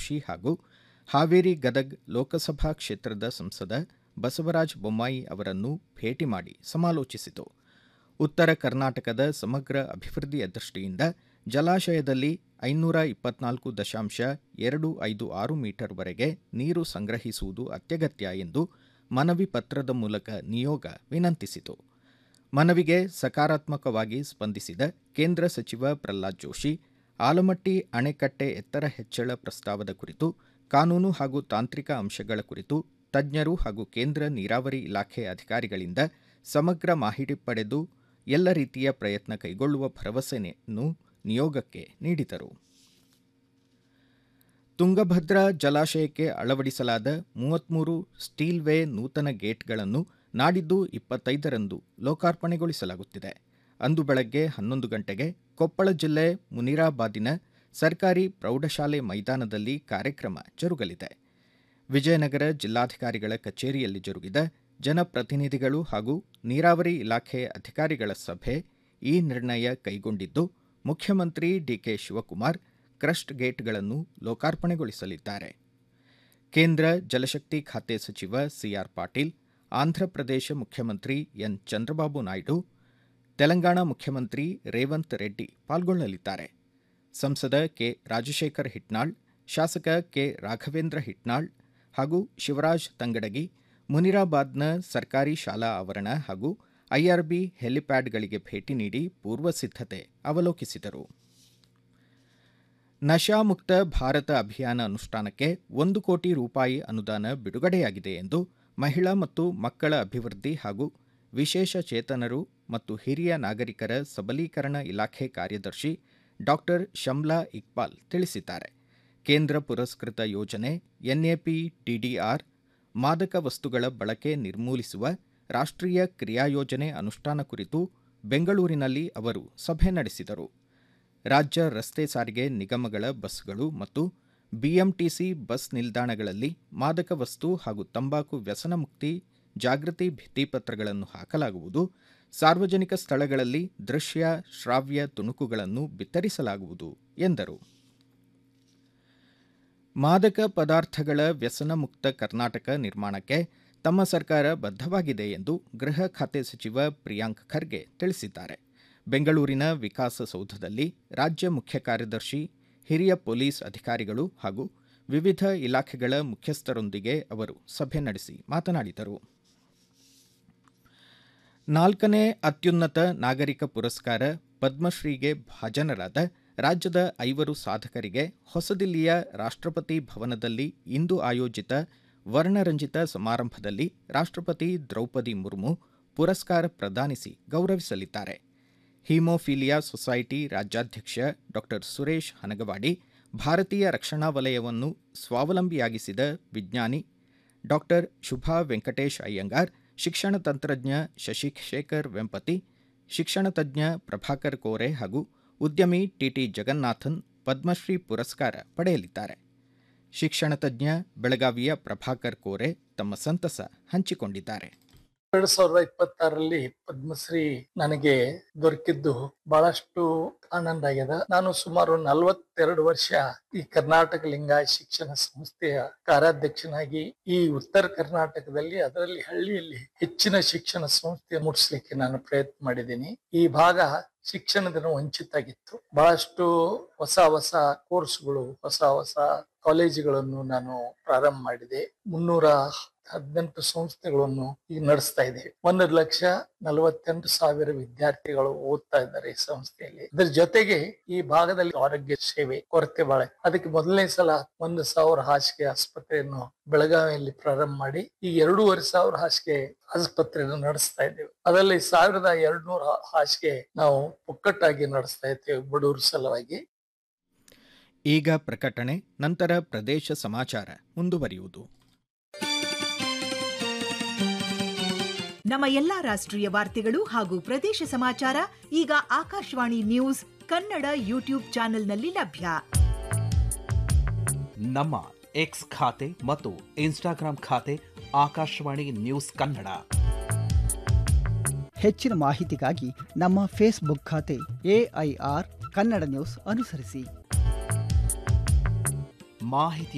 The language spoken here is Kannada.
ಜೋಶಿ ಹಾಗೂ ಹಾವೇರಿ ಗದಗ್ ಲೋಕಸಭಾ ಕ್ಷೇತ್ರದ ಸಂಸದ ಬಸವರಾಜ ಬೊಮ್ಮಾಯಿ ಅವರನ್ನು ಭೇಟಿ ಮಾಡಿ ಸಮಾಲೋಚಿಸಿತು. ಉತ್ತರ ಕರ್ನಾಟಕದ ಸಮಗ್ರ ಅಭಿವೃದ್ಧಿಯ ದೃಷ್ಟಿಯಿಂದ ಜಲಾಶಯದಲ್ಲಿ 524.256 ಮೀಟರ್ವರೆಗೆ ನೀರು ಸಂಗ್ರಹಿಸುವುದು ಅತ್ಯಗತ್ಯ ಎಂದು ಮನವಿ ಪತ್ರದ ಮೂಲಕ ನಿಯೋಗ ವಿನಂತಿಸಿತು. ಮನವಿಗೆ ಸಕಾರಾತ್ಮಕವಾಗಿ ಸ್ಪಂದಿಸಿದ ಕೇಂದ್ರ ಸಚಿವ ಪ್ರಹ್ಲಾದ್ ಜೋಶಿ, ಆಲಮಟ್ಟಿ ಅಣೆಕಟ್ಟೆ ಎತ್ತರ ಹೆಚ್ಚಳ ಪ್ರಸ್ತಾವದ ಕುರಿತು ಕಾನೂನು ಹಾಗೂ ತಾಂತ್ರಿಕ ಅಂಶಗಳ ಕುರಿತು ತಜ್ಞರು ಹಾಗೂ ಕೇಂದ್ರ ನೀರಾವರಿ ಇಲಾಖೆ ಅಧಿಕಾರಿಗಳಿಂದ ಸಮಗ್ರ ಮಾಹಿತಿ ಪಡೆದು ಎಲ್ಲ ರೀತಿಯ ಪ್ರಯತ್ನ ಕೈಗೊಳ್ಳುವ ಭರವಸೆಯನ್ನು ನಿಯೋಗಕ್ಕೆ ನೀಡಿದರು. ತುಂಗಭದ್ರಾ ಜಲಾಶಯಕ್ಕೆ ಅಳವಡಿಸಲಾದ 33 ಸ್ಟೀಲ್ವೇ ನೂತನ ಗೇಟ್ಗಳನ್ನು ನಾಡಿದ್ದು 25ರಂದು ಲೋಕಾರ್ಪಣೆಗೊಳಿಸಲಾಗುತ್ತಿದೆ. ಅಂದು ಬೆಳಗ್ಗೆ 11 ಗಂಟೆಗೆ ಕೊಪ್ಪಳ ಜಿಲ್ಲೆ ಮುನಿರಾಬಾದಿನ ಸರ್ಕಾರಿ ಪ್ರೌಢಶಾಲೆ ಮೈದಾನದಲ್ಲಿ ಕಾರ್ಯಕ್ರಮ ಜರುಗಲಿದೆ. ವಿಜಯನಗರ ಜಿಲ್ಲಾಧಿಕಾರಿಗಳ ಕಚೇರಿಯಲ್ಲಿ ಜರುಗಿದ ಜನಪ್ರತಿನಿಧಿಗಳು ಹಾಗೂ ನೀರಾವರಿ ಇಲಾಖೆ ಅಧಿಕಾರಿಗಳ ಸಭೆ ಈ ನಿರ್ಣಯ ಕೈಗೊಂಡಿದ್ದು, ಮುಖ್ಯಮಂತ್ರಿ ಡಿಕೆ ಶಿವಕುಮಾರ್ ಕ್ರಸ್ಟ್ ಗೇಟ್ಗಳನ್ನು ಲೋಕಾರ್ಪಣೆಗೊಳಿಸಲಿದ್ದಾರೆ. ಕೇಂದ್ರ ಜಲಶಕ್ತಿ ಖಾತೆ ಸಚಿವ ಸಿಆರ್ ಪಾಟೀಲ್, ಆಂಧ್ರಪ್ರದೇಶ ಮುಖ್ಯಮಂತ್ರಿ ಎನ್ ಚಂದ್ರಬಾಬು ನಾಯ್ಡು, ತೆಲಂಗಾಣ ಮುಖ್ಯಮಂತ್ರಿ ರೇವಂತ್ ರೆಡ್ಡಿ ಪಾಲ್ಗೊಳ್ಳಲಿದ್ದಾರೆ. ಸಂಸದ ಕೆ ರಾಜಶೇಖರ್ ಹಿಟ್ನಾಳ್, ಶಾಸಕ ಕೆ ರಾಘವೇಂದ್ರ ಹಿಟ್ನಾಳ್ ಹಾಗೂ ಶಿವರಾಜ್ ತಂಗಡಗಿ ಮುನಿರಾಬಾದ್ನ ಸರ್ಕಾರಿ ಶಾಲಾ ಆವರಣ ಹಾಗೂ ಐಆರ್ಬಿ ಹೆಲಿಪ್ಯಾಡ್ಗಳಿಗೆ ಭೇಟಿ ನೀಡಿ ಪೂರ್ವ ಸಿದ್ಧತೆ ಅವಲೋಕಿಸಿದರು. ನಶಾಮುಕ್ತ ಭಾರತ ಅಭಿಯಾನ ಅನುಷ್ಠಾನಕ್ಕೆ 1 ಕೋಟಿ ರೂಪಾಯಿ ಅನುದಾನ ಬಿಡುಗಡೆಯಾಗಿದೆ ಎಂದು ಮಹಿಳಾ ಮತ್ತು ಮಕ್ಕಳ ಅಭಿವೃದ್ಧಿ ಹಾಗೂ ವಿಶೇಷ ಚೇತನರು ಮತ್ತು ಹಿರಿಯ ನಾಗರಿಕರ ಸಬಲೀಕರಣ ಇಲಾಖೆ ಕಾರ್ಯದರ್ಶಿ ಡಾ ಶಮ್ಲಾ ಇಕ್ಬಾಲ್ ತಿಳಿಸಿದ್ದಾರೆ. ಕೇಂದ್ರ ಪುರಸ್ಕೃತ ಯೋಜನೆ NAPTDR ಮಾದಕ ವಸ್ತುಗಳ ಬಳಕೆ ನಿರ್ಮೂಲಿಸುವ ರಾಷ್ಟ್ರೀಯ ಕ್ರಿಯಾಯೋಜನೆ ಅನುಷ್ಠಾನ ಕುರಿತು ಬೆಂಗಳೂರಿನಲ್ಲಿ ಅವರು ಸಭೆ ನಡೆಸಿದರು. ರಾಜ್ಯ ರಸ್ತೆ ಸಾರಿಗೆ ನಿಗಮಗಳ ಬಸ್ಗಳು ಮತ್ತು ಬಿಎಂಟಿಸಿ ಬಸ್ ನಿಲ್ದಾಣಗಳಲ್ಲಿ ಮಾದಕ ವಸ್ತು ಹಾಗೂ ತಂಬಾಕು ವ್ಯಸನ ಮುಕ್ತಿ ಜಾಗೃತಿ ಭಿತ್ತಿಪತ್ರಗಳನ್ನು ಹಾಕಲಾಗುವುದು, ಸಾರ್ವಜನಿಕ ಸ್ಥಳಗಳಲ್ಲಿ ದೃಶ್ಯ ಶ್ರಾವ್ಯ ತುಣುಕುಗಳನ್ನು ಬಿತ್ತರಿಸಲಾಗುವುದು ಎಂದರು. ಮಾದಕ ಪದಾರ್ಥಗಳ ವ್ಯಸನ ಮುಕ್ತ ಕರ್ನಾಟಕ ನಿರ್ಮಾಣಕ್ಕೆ ತಮ್ಮ ಸರ್ಕಾರ ಬದ್ಧವಾಗಿದೆ ಎಂದು ಗೃಹ ಖಾತೆ ಸಚಿವ ಪ್ರಿಯಾಂಕ್ ಖರ್ಗೆ ತಿಳಿಸಿದ್ದಾರೆ. ಬೆಂಗಳೂರಿನ ವಿಕಾಸಸೌಧದಲ್ಲಿ ರಾಜ್ಯ ಮುಖ್ಯ ಕಾರ್ಯದರ್ಶಿ, ಹಿರಿಯ ಪೊಲೀಸ್ ಅಧಿಕಾರಿಗಳು ಹಾಗೂ ವಿವಿಧ ಇಲಾಖೆಗಳ ಮುಖ್ಯಸ್ಥರೊಂದಿಗೆ ಅವರು ಸಭೆ ನಡೆಸಿ ಮಾತನಾಡಿದರು. 4ನೇ ಅತ್ಯುನ್ನತ ನಾಗರಿಕ ಪುರಸ್ಕಾರ ಪದ್ಮಶ್ರೀಗೆ ಭಾಜನರಾದ ರಾಜ್ಯದ 5 ಸಾಧಕರಿಗೆ ಹೊಸದಿಲ್ಲಿಯ ರಾಷ್ಟ್ರಪತಿ ಭವನದಲ್ಲಿ ಇಂದು ಆಯೋಜಿತ ವರ್ಣರಂಜಿತ ಸಮಾರಂಭದಲ್ಲಿ ರಾಷ್ಟ್ರಪತಿ ದ್ರೌಪದಿ ಮುರ್ಮು ಪುರಸ್ಕಾರ ಪ್ರದಾನಿಸಿ ಗೌರವಿಸಲಿದ್ದಾರೆ. ಹೀಮೋಫೀಲಿಯಾ ಸೊಸೈಟಿ ರಾಜ್ಯಾಧ್ಯಕ್ಷ ಡಾ ಸುರೇಶ್ ಹನಗವಾಡಿ, ಭಾರತೀಯ ರಕ್ಷಣಾ ವಲಯವನ್ನು ಸ್ವಾವಲಂಬಿಯಾಗಿಸಿದ ವಿಜ್ಞಾನಿ ಡಾ ಶುಭಾ ವೆಂಕಟೇಶ್ ಅಯ್ಯಂಗಾರ್, ಶಿಕ್ಷಣ ತಂತ್ರಜ್ಞ ಶಶಿಶೇಖರ್ ವೆಂಪತಿ, ಶಿಕ್ಷಣ ತಜ್ಞ ಪ್ರಭಾಕರ್ ಕೋರೆ ಹಾಗೂ ಉದ್ಯಮಿ ಟಿಟಿ ಜಗನ್ನಾಥನ್ ಪದ್ಮಶ್ರೀ ಪುರಸ್ಕಾರ ಪಡೆಯಲಿದ್ದಾರೆ. ಶಿಕ್ಷಣ ತಜ್ಞ ಬೆಳಗಾವಿಯ ಪ್ರಭಾಕರ್ ಕೋರೆ ತಮ್ಮ ಸಂತಸ ಹಂಚಿಕೊಂಡಿದ್ದಾರೆ. 2026ರಲ್ಲಿ ಪದ್ಮಶ್ರೀ ನನಗೆ ದೊರಕಿದ್ದು ಬಹಳಷ್ಟು ಆನಂದ ಆಗ್ಯದ. ನಾನು ಸುಮಾರು 42 ವರ್ಷ ಈ ಕರ್ನಾಟಕ ಲಿಂಗಾಯತ ಶಿಕ್ಷಣ ಸಂಸ್ಥೆಯ ಕಾರ್ಯಾಧ್ಯಕ್ಷನಾಗಿ ಈ ಉತ್ತರ ಕರ್ನಾಟಕದಲ್ಲಿ, ಅದರಲ್ಲಿ ಹಳ್ಳಿಯಲ್ಲಿ ಹೆಚ್ಚಿನ ಶಿಕ್ಷಣ ಸಂಸ್ಥೆ ಮುಟ್ಟಿಸ್ಲಿಕ್ಕೆ ನಾನು ಪ್ರಯತ್ನ ಮಾಡಿದ್ದೀನಿ. ಈ ಭಾಗ ಶಿಕ್ಷಣದಿಂದ ವಂಚಿತ ಆಗಿತ್ತು. ಬಹಳಷ್ಟು ಹೊಸ ಕೋರ್ಸ್ಗಳು, ಹೊಸ ಕಾಲೇಜುಗಳನ್ನು ನಾನು ಪ್ರಾರಂಭ ಮಾಡಿದೆ. 318 ಸಂಸ್ಥೆಗಳನ್ನು ಈಗ ನಡೆಸ್ತಾ ಇದೆ. 1,48,000 ವಿದ್ಯಾರ್ಥಿಗಳು ಓದ್ತಾ ಇದ್ದಾರೆ ಈ ಸಂಸ್ಥೆಯಲ್ಲಿ. ಇದರ ಜೊತೆಗೆ ಈ ಭಾಗದಲ್ಲಿ ಆರೋಗ್ಯ ಸೇವೆ ಕೊರತೆ ಬಹಳ. ಅದಕ್ಕೆ ಮೊದಲನೇ ಸಲ 1,000 ಹಾಸಿಗೆ ಆಸ್ಪತ್ರೆಯನ್ನು ಬೆಳಗಾವಿಯಲ್ಲಿ ಪ್ರಾರಂಭ ಮಾಡಿ ಈಗ 2,500 ಹಾಸಿಗೆ ಆಸ್ಪತ್ರೆಯನ್ನು ನಡೆಸ್ತಾ ಇದ್ದೇವೆ. ಅದರಲ್ಲಿ 1,200 ಹಾಸಿಗೆ ನಾವು ಒಕ್ಕಟ್ಟಾಗಿ ನಡೆಸ್ತಾ ಇದ್ದೇವೆ ಬಡವರ ಸಲುವಾಗಿ. ಈಗ ಪ್ರಕಟಣೆ, ನಂತರ ಪ್ರದೇಶ ಸಮಾಚಾರ ಮುಂದುವರಿಯುವುದು. ನಮ್ಮ ಎಲ್ಲಾ ರಾಷ್ಟ್ರೀಯ ವಾರ್ತೆಗಳು ಹಾಗೂ ಪ್ರದೇಶ ಸಮಾಚಾರ ಈಗ ಆಕಾಶವಾಣಿ ನ್ಯೂಸ್ ಕನ್ನಡ ಯೂಟ್ಯೂಬ್ ಚಾನೆಲ್ನಲ್ಲಿ ಲಭ್ಯ. ನಮ್ಮ ಎಕ್ಸ್ ಖಾತೆ ಮತ್ತು ಇನ್ಸ್ಟಾಗ್ರಾಂ ಖಾತೆ ಆಕಾಶವಾಣಿ ನ್ಯೂಸ್ ಕನ್ನಡ. ಹೆಚ್ಚಿನ ಮಾಹಿತಿಗಾಗಿ ನಮ್ಮ ಫೇಸ್ಬುಕ್ ಖಾತೆ AIR ಕನ್ನಡ ನ್ಯೂಸ್ ಅನುಸರಿಸಿ. ಮಾಹಿತಿ